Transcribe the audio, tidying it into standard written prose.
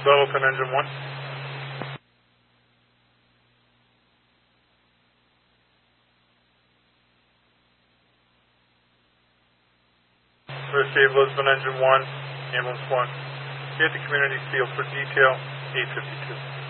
Littleton Engine 1. Received Lisbon Engine 1, Ambulance 1. Be at the community field for detail 852.